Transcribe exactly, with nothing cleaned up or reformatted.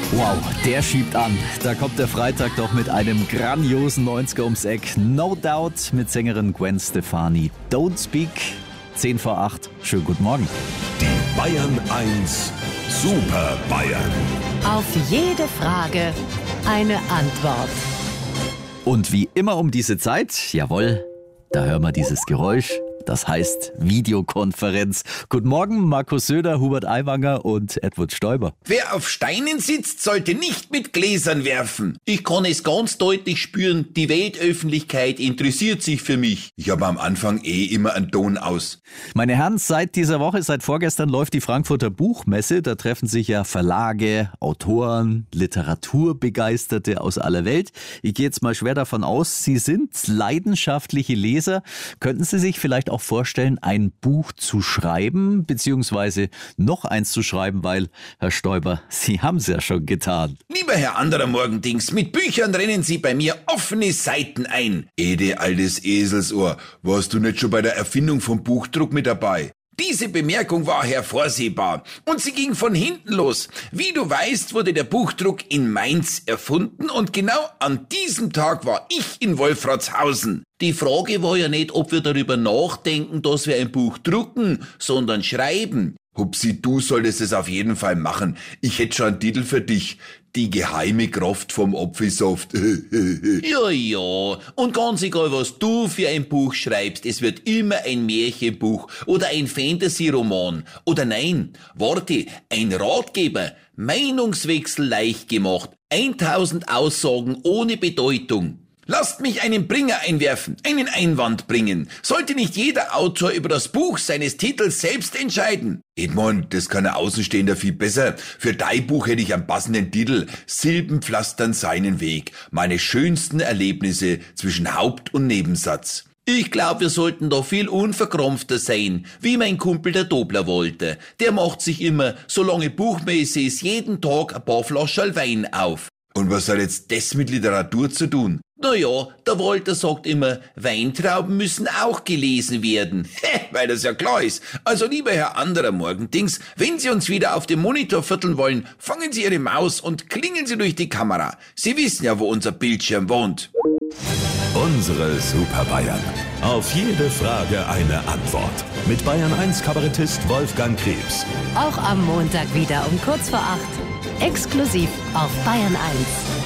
Wow, der schiebt an. Da kommt der Freitag doch mit einem grandiosen neunziger ums Eck. No Doubt mit Sängerin Gwen Stefani. Don't Speak, zehn vor acht. Schönen guten Morgen. Die Bayern eins Super Bayern. Auf jede Frage eine Antwort. Und wie immer um diese Zeit, jawohl, da hören wir dieses Geräusch. Das heißt Videokonferenz. Guten Morgen, Markus Söder, Hubert Aiwanger und Edward Stoiber. Wer auf Steinen sitzt, sollte nicht mit Gläsern werfen. Ich kann es ganz deutlich spüren, die Weltöffentlichkeit interessiert sich für mich. Ich habe am Anfang eh immer einen Ton aus. Meine Herren, seit dieser Woche, seit vorgestern läuft die Frankfurter Buchmesse. Da treffen sich ja Verlage, Autoren, Literaturbegeisterte aus aller Welt. Ich gehe jetzt mal schwer davon aus, Sie sind leidenschaftliche Leser. Könnten Sie sich vielleicht auch vorstellen, ein Buch zu schreiben, beziehungsweise noch eins zu schreiben, weil, Herr Stoiber, Sie haben es ja schon getan. Lieber Herr anderer Morgendings, mit Büchern rennen Sie bei mir offene Seiten ein. Ede, altes Eselsohr, warst du nicht schon bei der Erfindung vom Buchdruck mit dabei? Diese Bemerkung war hervorsehbar und sie ging von hinten los. Wie du weißt, wurde der Buchdruck in Mainz erfunden und genau an diesem Tag war ich in Wolfratshausen. Die Frage war ja nicht, ob wir darüber nachdenken, dass wir ein Buch drucken, sondern schreiben. Hupsi, du solltest es auf jeden Fall machen. Ich hätte schon einen Titel für dich. Die geheime Kraft vom Apfelsaft. Ja, ja. Und ganz egal, was du für ein Buch schreibst, es wird immer ein Märchenbuch oder ein Fantasy-Roman. Oder nein, warte, ein Ratgeber. Meinungswechsel leicht gemacht. tausend Aussagen ohne Bedeutung. Lasst mich einen Bringer einwerfen, einen Einwand bringen. Sollte nicht jeder Autor über das Buch seines Titels selbst entscheiden? Edmund, das kann ein Außenstehender viel besser. Für dein Buch hätte ich einen passenden Titel. Silben pflastern seinen Weg. Meine schönsten Erlebnisse zwischen Haupt- und Nebensatz. Ich glaube, wir sollten da viel unverkrampfter sein, wie mein Kumpel der Dobler wollte. Der macht sich immer, solange Buchmesse ist, jeden Tag ein paar Flaschen Wein auf. Und was hat jetzt das mit Literatur zu tun? Naja, der Walter sagt immer, Weintrauben müssen auch gelesen werden. Weil das ja klar ist. Also lieber Herr anderer Morgendings, wenn Sie uns wieder auf dem Monitor vierteln wollen, fangen Sie Ihre Maus und klingeln Sie durch die Kamera. Sie wissen ja, wo unser Bildschirm wohnt. Unsere Super Bayern. Auf jede Frage eine Antwort. Mit Bayern eins Kabarettist Wolfgang Krebs. Auch am Montag wieder um kurz vor acht. Exklusiv auf Bayern eins.